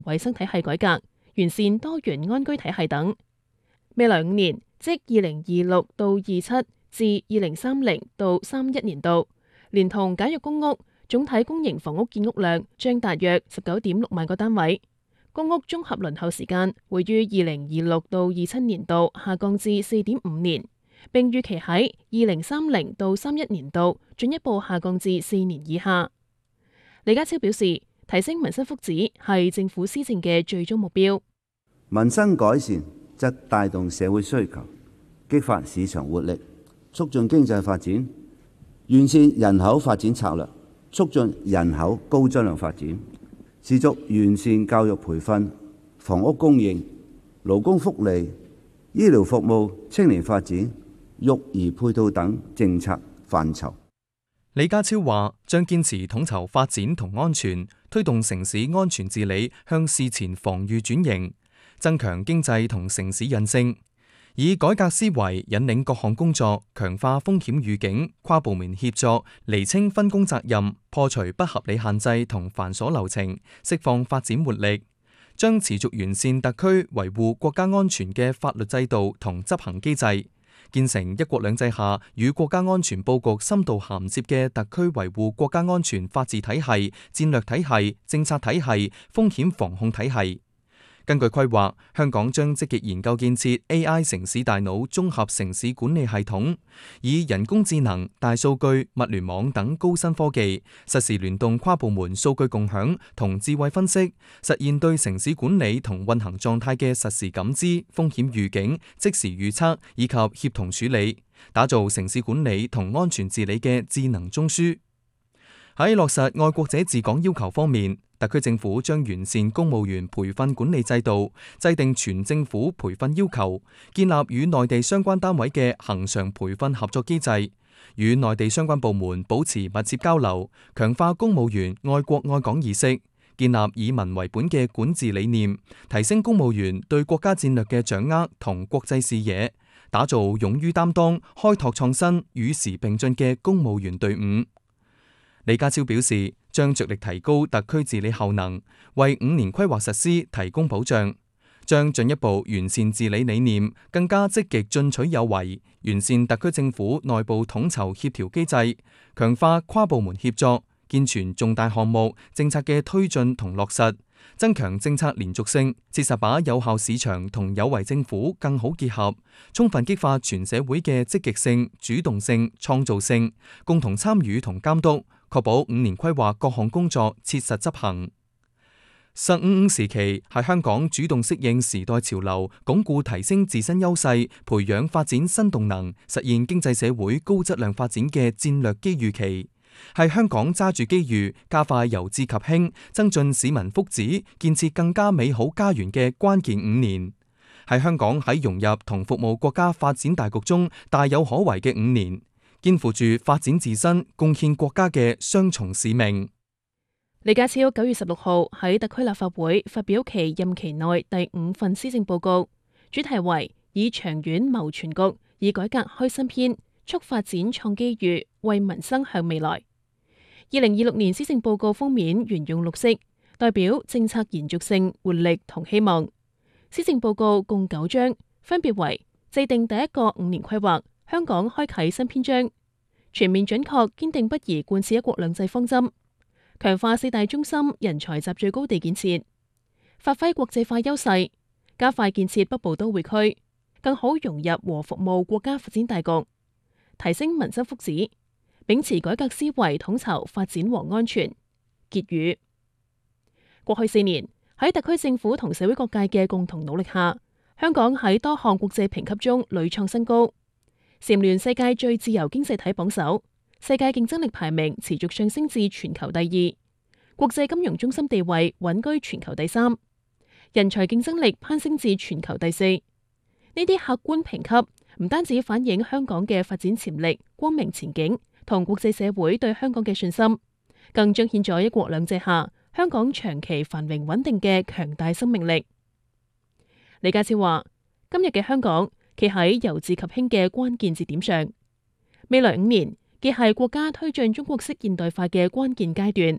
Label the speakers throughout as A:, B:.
A: 衛生體系改革、完善多元安居體系等。未來5年，即2026到27至2030到31年度，連同簡約公屋，總體公營房屋建屋量將達約19.6萬個單位。公屋綜合輪候時間會於2026到27年度下降至4.5年，並預期喺2030到31年度進一步下降至4年以下。李家超表示，提升民生福祉係政府施政嘅最終目標。
B: 民生改善則帶動社會需求，激發市場活力，促進經濟發展，完善人口發展策略，促進人口高質量發展。持續完善教育培訓、房屋供應、勞工福利、醫療服務、青年發展、育兒配套等政策範疇。
C: 李家超話，將堅持統籌發展同安全，推動城市安全治理向事前防禦轉型，增強經濟同城市韌性，以改革思維引領各項工作，強化風險預警、跨部門協作，釐清分工責任，破除不合理限制同繁瑣流程，釋放發展活力。將持續完善特區維護國家安全嘅法律制度同執行機制，建成一國兩制下與國家安全佈局深度銜接嘅特區維護國家安全法治體系、戰略體系、政策體系、風險防控體系。根據規劃，香港將積極研究建設 AI 城市大腦綜合城市管理系統，以人工智能、大數據、物聯網等高新科技，實時聯動跨部門數據共享同智慧分析，實現對城市管理同運行狀態嘅實時感知、風險預警、即時預測以及協同處理，打造城市管理同安全治理嘅智能中樞。喺落實愛國者治港要求方面，特區政府將完善公務員培訓管理制度，制定全政府培訓要求，建立與內地相關單位嘅恆常培訓合作機制，與內地相關部門保持密切交流，強化公務員愛國愛港意識，建立以民為本嘅管治理念，提升公務員對國家戰略嘅掌握同國際視野，打造勇於擔當、開拓創新、與時並進嘅公務員隊伍。李家超表示，將着力提高特區治理效能，為5年規劃實施提供保障，將進一步完善治理理念，更加積極進取有為，完善特區政府內部統籌協調機制，強化跨部門協作，健全重大項目政策嘅推進同落實，增強政策連續性，切實把有效市場同有為政府更好結合，充分激發全社會嘅積極性、主動性、創造性，共同參與同監督，確保5年規劃各項工作切實執行。15時期係香港主動適應時代潮流，鞏固提升自身優勢，培養發展新動能，實現經濟社會高質量發展嘅戰略機遇期，係香港揸住機遇，加快由治及興，增進市民福祉，建設更加美好家園嘅關鍵5年，係香港喺融入同服務國家發展大局中大有可為嘅5年。肩負住發展自身、貢獻國家嘅雙重使命。
A: 李家超9月16號喺特區立法會發表其任期內第5份施政報告，主題為以長遠謀全局，以改革開新篇，促發展創機遇，為民生向未來。2026年施政報告封面沿用綠色，代表政策延續性、活力同希望。施政報告共9章，分別為制定第一個5年規劃，香港開啟新篇章，全面準確堅定不移貫徹一國兩制方針，強化4大中心人才集聚高地建設，發揮國際化優勢，加快建設北部都會區，更好融入和服務國家發展大局，提升民生福祉，秉持改革思維統籌發展和安全。結語：過去4年喺特區政府同社會各界嘅共同努力下，香港喺多項國際評級中屢創新高，蟬聯世界最自由經濟體榜首，世界競爭力排名持續上升至全球第2，國際金融中心地位穩居全球第3，人才競爭力攀升至全球第4。呢啲客觀評級唔單止反映香港嘅發展潛力、光明前景同國際社會對香港嘅信心，更彰顯咗一國兩制下香港長期繁榮穩定嘅強大生命力。李家超話：今日嘅香港企喺由治及興嘅關鍵節點上，未來5年既係國家推進中國式現代化嘅關鍵階段，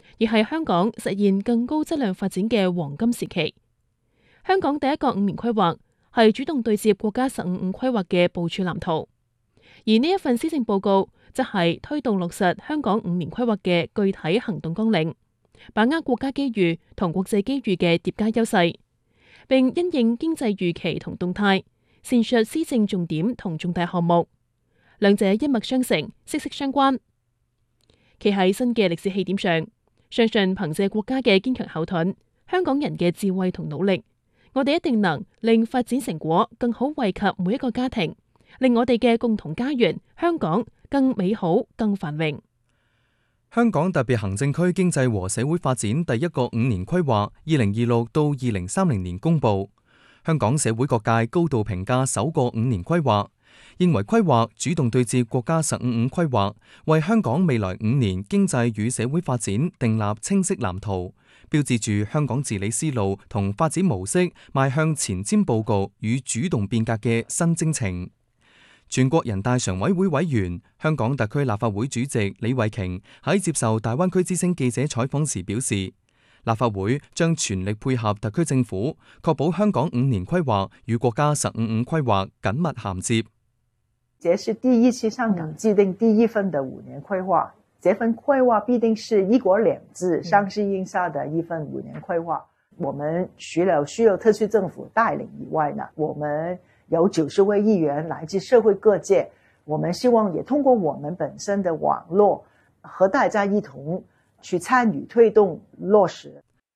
A: 而係香港實現更高質量發展嘅黃金時期。香港第一個5年規劃係主動對接國家15-5規劃嘅部署藍圖，而呢一份施政報告則係推動落實香港5年規劃嘅具體行動綱領，把握國家機遇同國際機遇嘅疊加優勢，並因應經濟預期同動態，闡述施政重點同重大項目，兩者一脈相承，息息相關。企喺新嘅歷史起點上，相信憑借國家嘅堅強後盾，香港人嘅智慧同努力，我哋一定能令發展成果更好惠及每一個家庭，令我哋嘅共同家園香港更美好、更繁榮。
C: 香港特別行政區經濟和社會發展第一個5年規劃2026到2030年公佈，香港社會各界高度評價首個5年規劃，認為規劃主動對接國家15-5規劃，為香港未來5年經濟與社會發展訂立清晰藍圖，標誌住香港治理思路同發展模式邁向前瞻佈局與主動變革嘅新征程。全國人大常委會委員、香港特區立法會主席李慧瓊喺接受大灣區之聲記者採訪時表示，立法會將全力配合特區政府，確保香港5年規劃與國家15-5規劃緊密銜接。
D: 這是第一次香港制定第一份的5年規劃，這份規劃必定是一國兩制上市印下的一份5年規劃。我們除了需要特區政府帶領以外呢，我們有90位議員來自社會各界，我們希望也通過我們本身的網絡和大家一同去參與推動落實。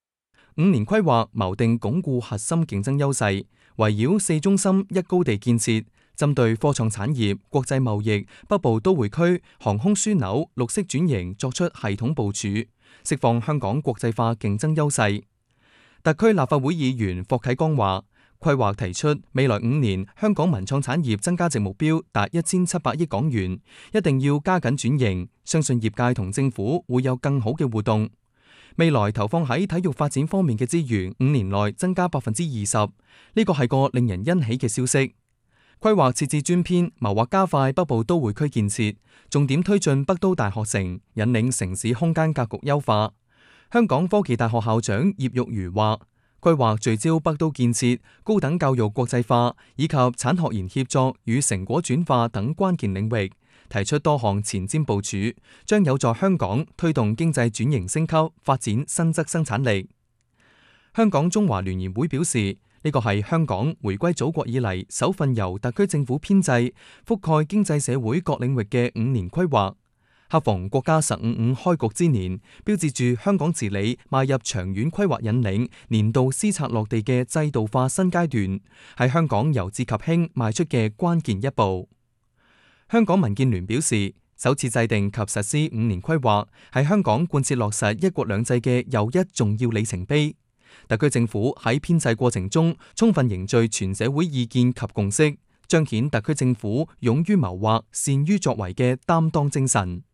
C: 5年規劃謀定鞏固核心競爭優勢，圍繞4中心1高地建設，針對科創產業、國際貿易、北部都會區、航空樞紐、綠色轉型作出系統部署，釋放香港國際化競爭優勢。特區立法會議員霍啟剛話，規劃提出未來5年香港文創產業增加值目標達1700億港元，一定要加緊轉型，相信業界同政府會有更好嘅互動。未來投放喺體育發展方面嘅資源5年內增加20%，呢個係個令人欣喜嘅消息。規劃設置專篇，謀劃加快北部都會區建設，重點推進北都大學城，引領城市空間格局優化。香港科技大學校長葉玉如話，規劃聚焦北都建設、高等教育國際化以及產學研協作與成果轉化等關鍵領域，提出多項前瞻部署，將有助香港推動經濟轉型升級，發展新質生產力。香港中華聯誼會表示，呢個係香港回歸祖國以嚟首份由特區政府編制、覆蓋經濟社會各領域嘅5年規劃。恰逢國家15-5開局之年，標誌住香港治理邁入長遠規劃引領、年度施策落地嘅制度化新階段，係香港由治及興邁出嘅關鍵一步。香港民建聯表示，首次制定及實施5年規劃，係香港貫徹落實一國兩制嘅又一重要里程碑。特區政府喺編制過程中，充分凝聚全社會意見及共識，彰顯特區政府勇於謀劃、善於作為嘅擔當精神。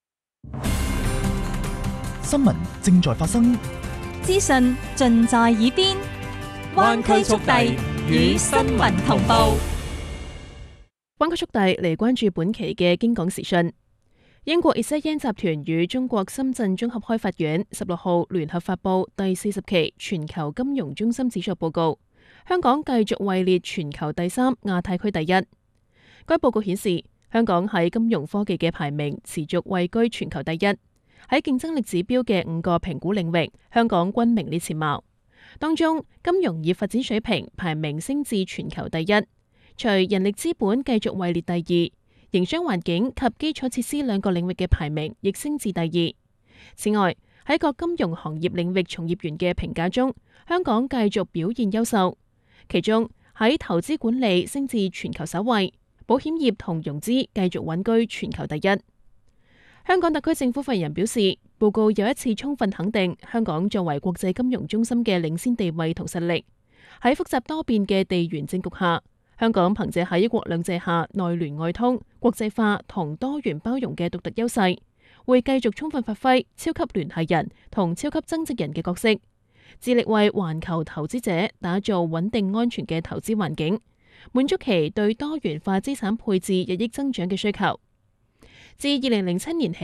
E: 新聞正在發生，
F: 資訊盡在耳邊，灣區速遞與新聞同步。
A: 灣區速遞嚟關注本期嘅京港時訊。英國 ESET 集團與中國深圳綜合開發院16號聯合發布第40期全球金融中心指數報告，香港繼續位列全球第3、亞太區第1。該報告顯示，香港喺金融科技嘅排名持續位居全球第1，喺競爭力指標嘅5個評估領域，香港均名列前茅。當中，金融業發展水平排名升至全球第1，隨人力資本繼續位列第2，營商環境及基礎設施2個領域嘅排名亦升至第2。此外，喺各金融行業領域從業員嘅評價中，香港繼續表現優秀，其中喺投資管理升至全球首位。保險業同融資繼續穩居全球第1。香港特區政府發言人表示，報告又一次充分肯定香港作為國際金融中心嘅領先地位同實力。喺複雜多變嘅地緣政局下，香港憑借喺一國兩制下內聯外通、國際化同多元包容嘅獨特優勢，會繼續充分發揮超級聯繫人同超級增值人嘅角色，致力為環球投資者打造穩定安全嘅投資環境，滿足其對多元化資產配置日益增長嘅需求。自2007年起，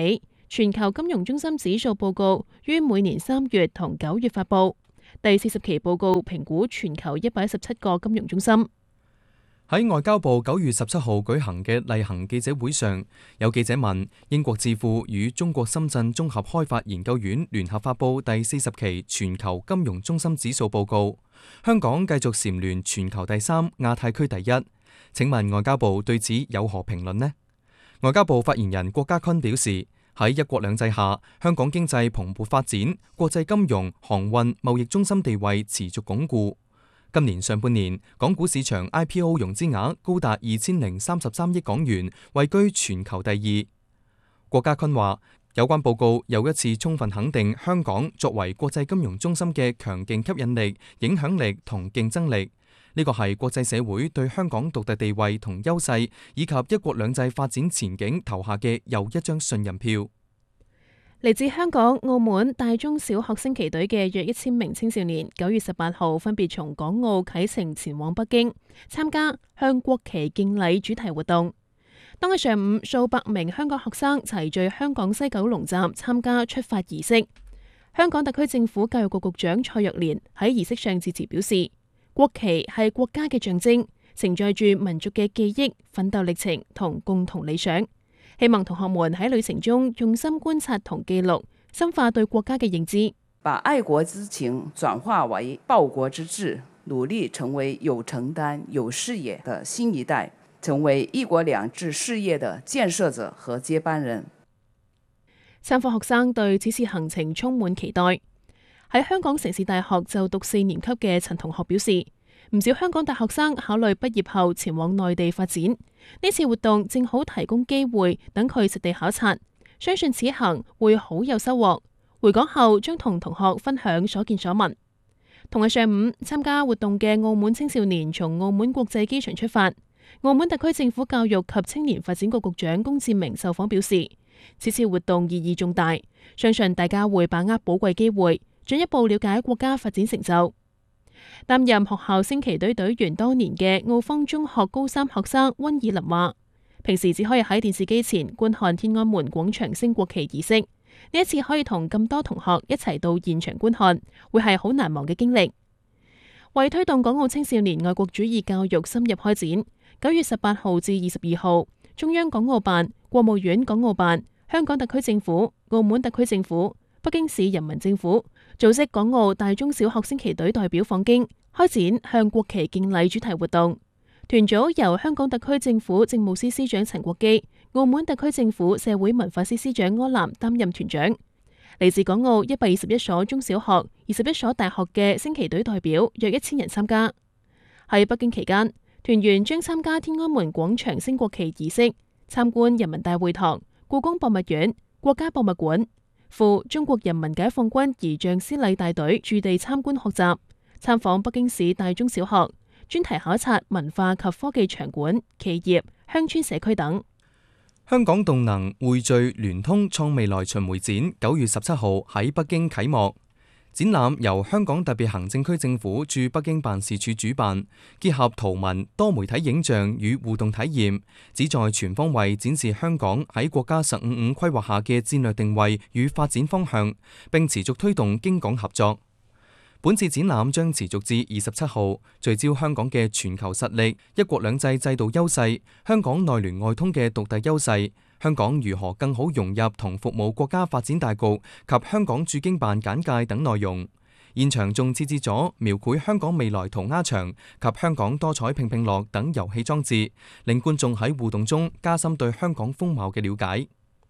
A: 全球金融中心指數報告於每年3月同9月發布，第40期報告評估全球117個金融中心。
C: 喺外交部9月17號舉行嘅例行記者會上，有記者問英國智庫與中國深圳綜合開發研究院聯合發布第40期全球金融中心指數報告，香港繼續蟬聯全球第3、亞太區第1。請問外交部對此有何評論呢？外交部發言人郭家坤表示，喺一國兩制下，香港經濟蓬勃發展，國際金融、航運、貿易中心地位持續鞏固。今年上半年，港股市場 IPO 融資額高達2033億港元，位居全球第2。郭家坤話，有關報告又一次充分肯定香港作為國際金融中心嘅強勁吸引力、影響力同競爭力。呢個係國際社會對香港獨特地位同優勢，以及一國兩制發展前景投下嘅又一張信任票。
A: 嚟自香港、澳門大中小學升旗隊嘅約1000名青少年，9月18號分別從港澳啟程前往北京，參加向國旗敬禮主題活動。當日上午，數百名香港學生齊聚香港西九龍站參加出發儀式。香港特區政府教育局局長蔡若蓮喺儀式上致辭表示，國旗係國家嘅象徵，承載住民族嘅記憶、奮鬥歷程同共同理想。希望同學們喺旅程中用心觀察同記錄，深化對國家嘅認知，
G: 把愛國之情轉化為報國之志，努力成為有承擔、有視野的新一代，成為一國兩制事業的建設者和接班人。
A: 參課學生對此次行程充滿期待。喺香港城市大學就讀4年級嘅陳同學表示，唔少香港大學生考慮畢業後前往內地發展，呢次活動正好提供機會等佢實地考察，相信此行會好有收穫。回港後將同同學分享所見所聞。同日上午，參加活動嘅澳門青少年從澳門國際機場出發。澳門特區政府教育及青年發展局局長龔志明受訪表示，此次活動意義重大，相信大家會把握寶貴機會，進一步了解國家發展成就。擔任學校升旗隊隊員多年嘅澳方中學高3學生温以林話，平時只可以喺電視機前觀看天安門廣場升國旗儀式，呢一次可以同咁多同學一齊到現場觀看，會係好難忘嘅經歷。為推動港澳青少年愛國主義教育深入開展，9月18號至22號，中央港澳辦、國務院港澳辦、香港特區政府、澳門特區政府、北京市人民政府組織港澳大中小學升旗隊代表訪京，開展向國旗敬禮主題活動。團組由香港特區政府政務司司長陳國基、澳門特區政府社會文化司司長柯南擔任團長。嚟自港澳121所中小學、21所大學嘅升旗隊代表約1000人參加。喺北京期間，團員將參加天安門廣場升國旗儀式，參觀人民大會堂、故宮博物院、國家博物館，赴中國人民解放軍儀仗師禮大隊駐地參觀學習，參訪北京市大中小學，專題考察文化及科技場館、企業、鄉村社區等。
C: 香港動能匯聚聯通創未來巡迴展9月17號喺北京啟幕。展覽由香港特別行政區政府駐北京辦事處主辦，結合圖文、多媒體影像與互動體驗，旨在全方位展示香港喺國家15+5規劃下嘅戰略定位與發展方向，並持續推動京港合作。本次展覽將持續至27號，聚焦香港嘅全球實力、一國兩制制度優勢、香港內聯外通嘅獨特優勢、香港如何更好融入同服務國家發展大局及香港駐京辦簡介等內容。現場仲設置咗描繪香港未來塗鴉牆及香港多彩拼拼樂等遊戲裝置，令觀眾喺互動中加深對香港風貌嘅了解。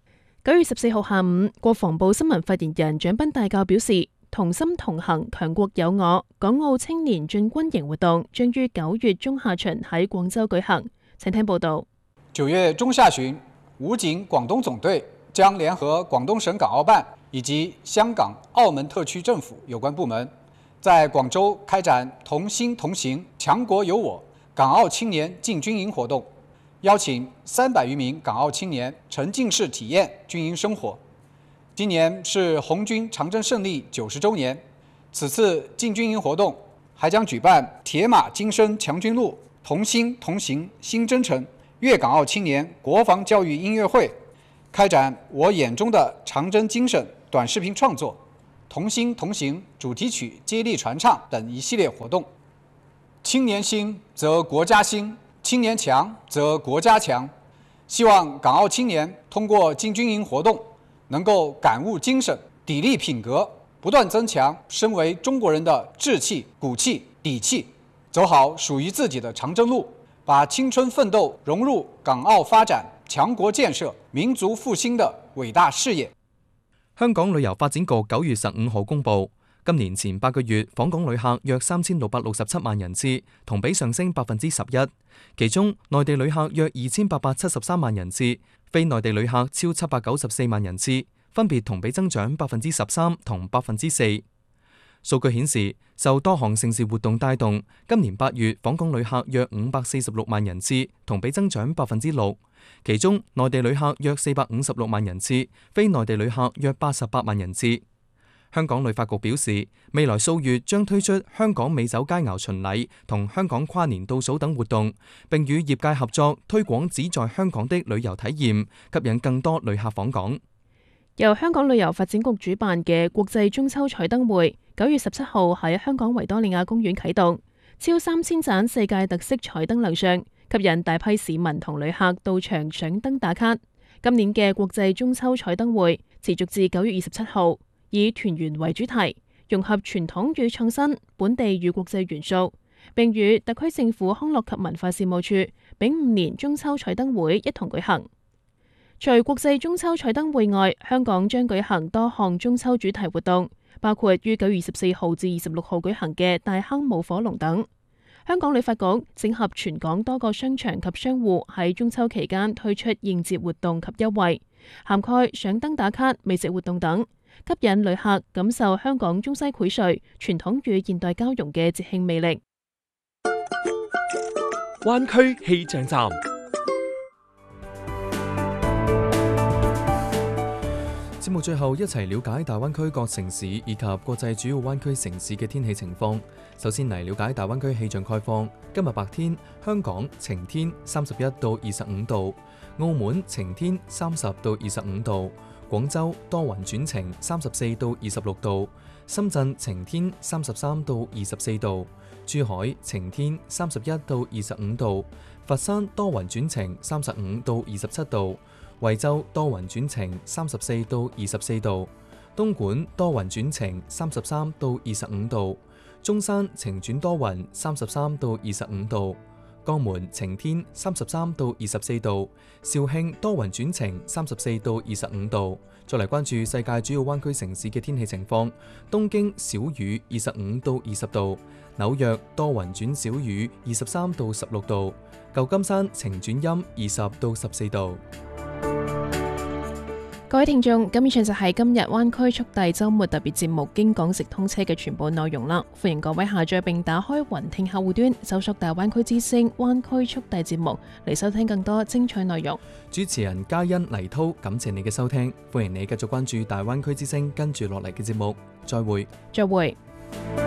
A: 9月14號下午，國防部新聞發言人蔣斌大校表示，同心同行，強國有我，港澳青年進軍營活動將於9月中下旬喺廣州舉行。請聽報道。
H: 9月中下旬，武警廣東總隊將聯合廣東省港澳辦以及香港、澳門特區政府有關部門，在廣州開展同心同行，強國有我港澳青年進軍營活動，邀請300餘名港澳青年沉浸式體驗軍營生活。今年是紅軍長征勝利90週年，此次進軍營活動還將舉辦鐵馬金聲強軍路、同心同行新征程粵港澳青年國防教育音樂會， 開展我眼中的長征精神短視頻創作、同心同行主題曲接力傳唱等一系列活動。青年興則國家興，青年強則國家強。希望港澳青年通過進軍營活動，能夠感悟精神、砥礪品格，不斷增強身為中國人的志氣、骨氣、底氣，走好屬於自己的長征路，把青春奮鬥融入港澳發展、強國建設、民族復興的偉大事業。
C: 香港旅遊發展局9月15號公佈，今年前8個月訪港旅客約3667萬人次，同比上升11%。其中內地旅客約2873萬人次，非內地旅客超794萬人次，分別同比增長13%同4%。數據顯示，受多項盛事活動帶動，今年8月訪港旅客約546萬人次，同比增長6%。其中內地旅客約456萬人次，非內地旅客約88萬人次。香港旅發局表示，未來數月將推出香港美酒佳肴巡禮同香港跨年倒數等活動，並與業界合作推廣只在香港的旅遊體驗，吸引更多旅客訪港。
A: 由香港旅遊發展局主辦嘅國際中秋彩燈會9月17號喺香港維多利亞公園啟動，超3000盞世界特色彩燈亮相，吸引大批市民同旅客到場賞燈打卡。今年嘅國際中秋彩燈會持續至9月27號。以團圓為主題，融合傳統與創新、本地與國際元素，並與特區政府康樂及文化事務處丙午年中秋彩燈會一同舉行。除國際中秋彩燈會外，香港將舉行多項中秋主題活動，包括於9月24號至26號舉行嘅大坑舞火龍等。香港旅發局整合全港多個商場及商戶喺中秋期間推出應節活動及優惠，涵蓋賞燈打卡、美食活動等，吸引旅客感受香港中西薈萃、傳統與現代交融嘅節慶魅力。
I: 灣區氣象站，
C: 節目最後一齊了解大灣區各城市以及國際主要灣區城市嘅天氣情況。首先嚟了解大灣區氣象概況。今日白天，香港晴天31到25度，澳門晴天30到25度。廣州多雲轉晴34到26度，深圳晴天33到24度，珠海晴天31到25度，佛山多雲轉晴35到27度，惠州多雲轉晴34到24度，東莞多雲轉晴33到25度，中山晴轉多雲33到25度，江門晴天33到24度，肇慶多雲轉晴34到25度。再嚟關注世界主要灣區城市嘅天氣情況，東京小雨25到20度，紐約多雲轉小雨23到16度，舊金山晴轉陰20到14度。
A: 各位聽眾，咁以上就係今日灣區速遞週末特別節目經港直通車嘅全部內容啦。歡迎各位下載並打開雲聽客戶端，搜索大灣區之聲灣區速遞節目嚟收聽更多精彩內容。
C: 主持人嘉欣、黎濤，感謝你嘅收聽，歡迎你繼續關注大灣區之聲跟住落嚟嘅節目。再會。
A: 再會。